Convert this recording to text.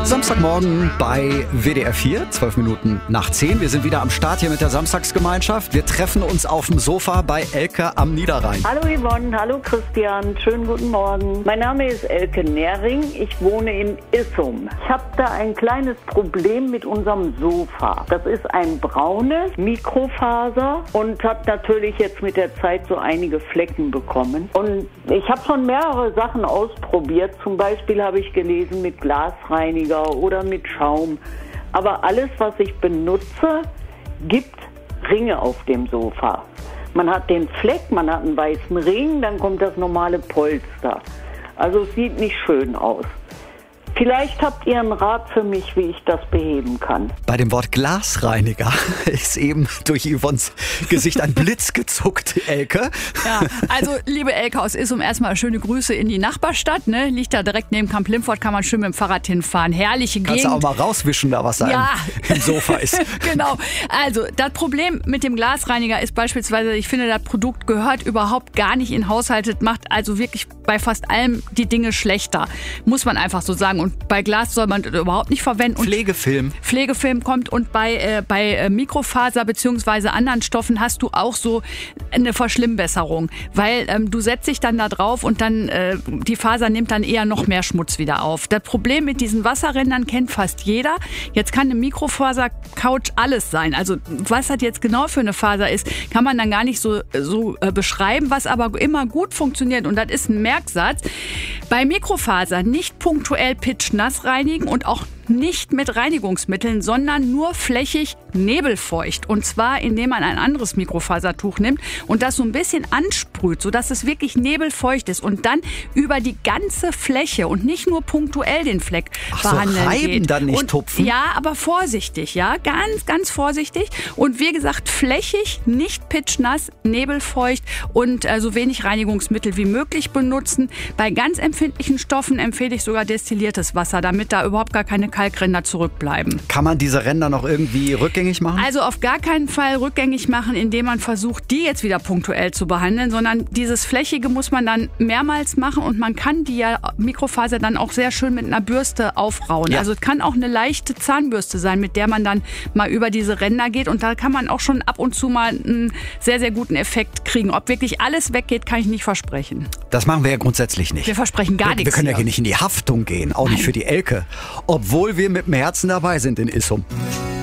Samstagmorgen bei WDR 4, 12 Minuten nach 10. Wir sind wieder am Start hier mit der Samstagsgemeinschaft. Wir treffen uns auf dem Sofa bei Elke am Niederrhein. Hallo Yvonne, hallo Christian, schönen guten Morgen. Mein Name ist Elke Nehring, ich wohne in Issum. Ich habe da ein kleines Problem mit unserem Sofa. Das ist ein braunes Mikrofaser und hat natürlich jetzt mit der Zeit so einige Flecken bekommen. Und ich habe schon mehrere Sachen ausprobiert. Zum Beispiel habe ich gelesen mit Glasreiniger oder mit Schaum. Aber alles, was ich benutze, gibt Ringe auf dem Sofa. Man hat den Fleck, man hat einen weißen Ring, dann kommt das normale Polster. Also es sieht nicht schön aus. Vielleicht habt ihr einen Rat für mich, wie ich das beheben kann. Bei dem Wort Glasreiniger ist eben durch Yvonnes Gesicht ein Blitz gezuckt, Elke. Ja, also liebe Elke aus Issum, erstmal schöne Grüße in die Nachbarstadt. Ne? Liegt da direkt neben Camp Limfort, kann man schön mit dem Fahrrad hinfahren. Herrliche Gegend. Kannst du auch mal rauswischen, da was da im Sofa ist. Genau. Also das Problem mit dem Glasreiniger ist beispielsweise, ich finde, das Produkt gehört überhaupt gar nicht in Haushalte. Macht also wirklich bei fast allem die Dinge schlechter. Muss man einfach so sagen. Und bei Glas soll man das überhaupt nicht verwenden. Und Pflegefilm kommt. Und bei Mikrofaser bzw. anderen Stoffen hast du auch so eine Verschlimmbesserung. Weil du setzt dich dann da drauf und dann die Faser nimmt dann eher noch mehr Schmutz wieder auf. Das Problem mit diesen Wasserrändern kennt fast jeder. Jetzt kann eine Mikrofaser-Couch alles sein. Also was das jetzt genau für eine Faser ist, kann man dann gar nicht so beschreiben. Was aber immer gut funktioniert, und das ist ein Merksatz, bei Mikrofaser nicht punktuell pitch-nass reinigen und auch nicht mit Reinigungsmitteln, sondern nur flächig nebelfeucht. Und zwar, indem man ein anderes Mikrofasertuch nimmt und das so ein bisschen ansprüht, sodass es wirklich nebelfeucht ist. Und dann über die ganze Fläche und nicht nur punktuell den Fleck behandeln so, reiben geht. Dann nicht und, tupfen? Ja, aber vorsichtig, ja, ganz, ganz vorsichtig. Und wie gesagt, flächig, nicht pitch-nass, nebelfeucht und so wenig Reinigungsmittel wie möglich benutzen. Bei ganz empfindlichen Stoffen empfehle ich sogar destilliertes Wasser, damit da überhaupt gar keine Kalkränder zurückbleiben. Kann man diese Ränder noch irgendwie rückgängig machen? Also auf gar keinen Fall rückgängig machen, indem man versucht, die jetzt wieder punktuell zu behandeln, sondern dieses Flächige muss man dann mehrmals machen und man kann die Mikrofaser dann auch sehr schön mit einer Bürste aufrauen. Ja. Also es kann auch eine leichte Zahnbürste sein, mit der man dann mal über diese Ränder geht und da kann man auch schon ab und zu mal einen sehr, sehr guten Effekt kriegen. Ob wirklich alles weggeht, kann ich nicht versprechen. Das machen wir ja grundsätzlich nicht. Wir versprechen gar nichts. Wir können ja hier nicht in die Haftung gehen, auch nicht für die Elke, obwohl wir mit dem Herzen dabei sind in Issum.